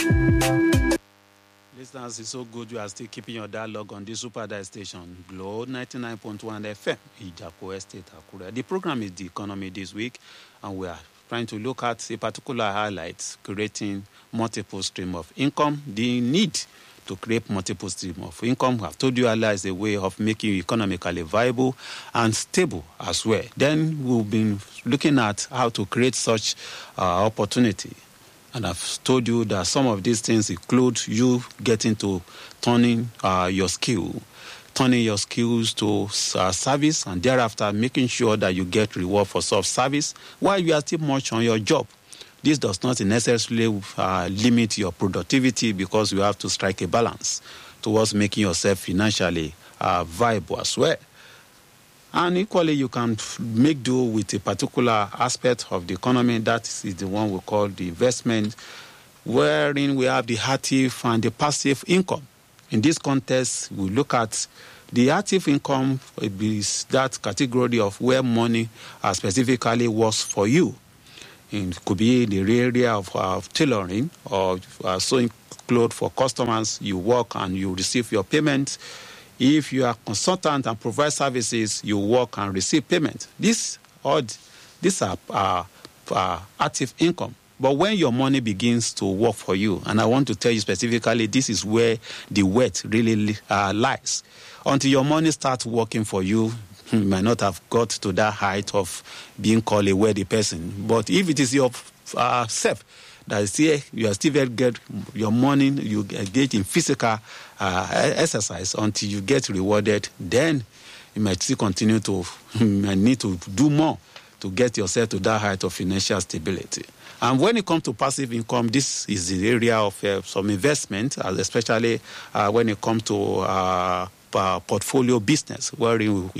Listeners, it's so good you are still keeping your dialogue on this super dial station, Glow 99.1 FM, Ijapo Estate, Akure. The program is The Economy this week, and we are trying to look at a particular highlight, creating multiple stream of income. The need to create multiple stream of income, I've told you earlier, is a way of making you economically viable and stable as well. Then we've been looking at how to create such opportunity. And I've told you that some of these things include you getting to turning your skills to service, and thereafter making sure that you get reward for self-service while you are still much on your job. This does not necessarily limit your productivity, because you have to strike a balance towards making yourself financially viable as well. And equally, you can make do with a particular aspect of the economy. That is the one we call the investment, wherein we have the active and the passive income. In this context, we look at the active income is that category of where money specifically works for you. It could be in the area of tailoring or sewing clothes for customers. You work and you receive your payment. If you are a consultant and provide services, you work and receive payment. These are active income. But when your money begins to work for you, and I want to tell you specifically, this is where the wealth really lies. Until your money starts working for you, you might not have got to that height of being called a wealthy person. But if it is your self that is here, you are still very good, your money, you engage in physical exercise until you get rewarded, then you might still continue to need to do more to get yourself to that height of financial stability. And when it comes to passive income, this is the area of some investment, especially when it comes to portfolio business, where you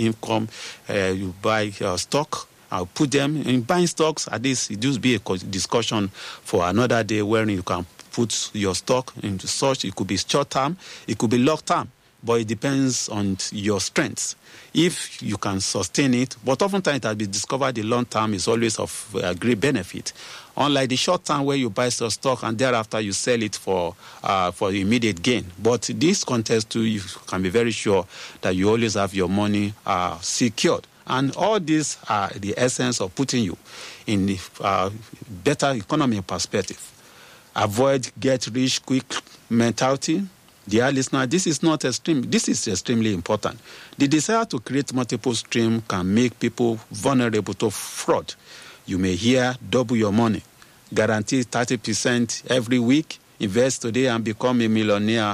buy stock. I'll put them in buying stocks. At least it just be a discussion for another day, where you can put your stock into such. It could be short term, it could be long term, but it depends on your strengths. If you can sustain it, but oftentimes it has been discovered the long term is always of great benefit. Unlike the short term where you buy some stock and thereafter you sell it for immediate gain. But this context too, you can be very sure that you always have your money secured. And all these are the essence of putting you in the better economic perspective. Avoid get rich quick mentality. Dear listener, this is not extreme. This is extremely important. The desire to create multiple streams can make people vulnerable to fraud. You may hear double your money, guarantee 30% every week, invest today and become a millionaire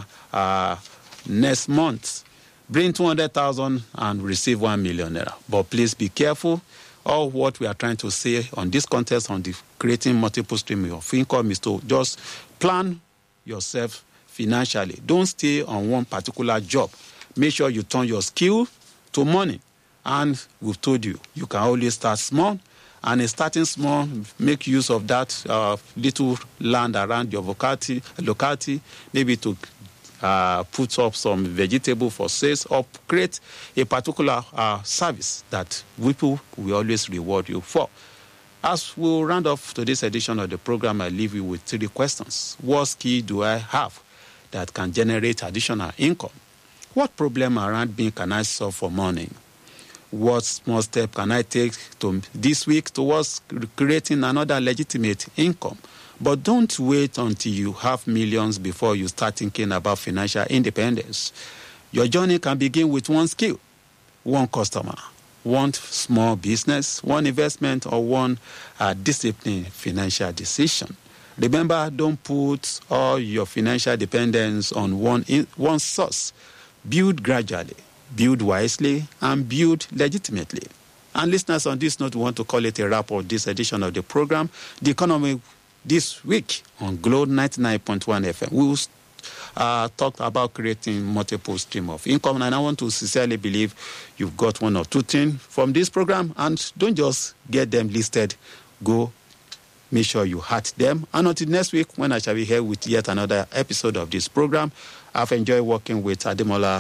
next month. Bring 200,000 and receive 1 million naira. But please be careful. All what we are trying to say on this contest, on the creating multiple streams of income, is to just plan yourself financially. Don't stay on one particular job. Make sure you turn your skill to money. And we've told you, you can always start small. And in starting small, make use of that little land around your locality, maybe to put up some vegetable for sales, or create a particular service that people will always reward you for. As we'll round off today's edition of the program, I leave you with 3 questions. What skill do I have that can generate additional income? What problem around me can I solve for money? What small step can I take this week towards creating another legitimate income? But don't wait until you have millions before you start thinking about financial independence. Your journey can begin with one skill, one customer, one small business, one investment, or one disciplined financial decision. Remember, don't put all your financial dependence on one source. Build gradually, build wisely, and build legitimately. And listeners, on this note, we want to call it a wrap of this edition of the program, The Economy, this week on Glow 99.1 FM. We will talk about creating multiple streams of income, and I want to sincerely believe you've got one or two things from this program, and don't just get them listed. Go make sure you hat them. And until next week, when I shall be here with yet another episode of this program, I've enjoyed working with Ademola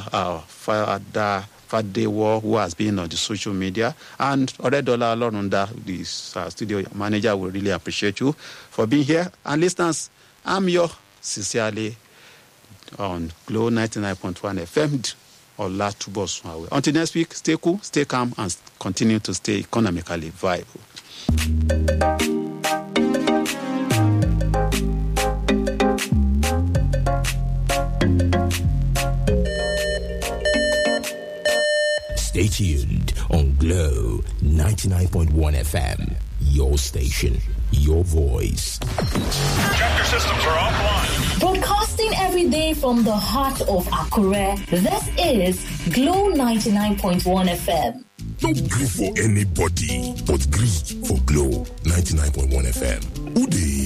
Fadewo, who has been on the social media, and Oredola Lorunda, the studio manager. We really appreciate you for being here. And listeners, I'm your sincerely on Glow 99.1 FM. Until next week, stay cool, stay calm, and continue to stay economically viable. Stay tuned on Glow 99.1 FM. Your station, your voice. Tractor systems are offline. Broadcasting every day from the heart of Akure, this is Glow 99.1 FM. Don't grieve for anybody, but grieve for Glow 99.1 FM. Uday.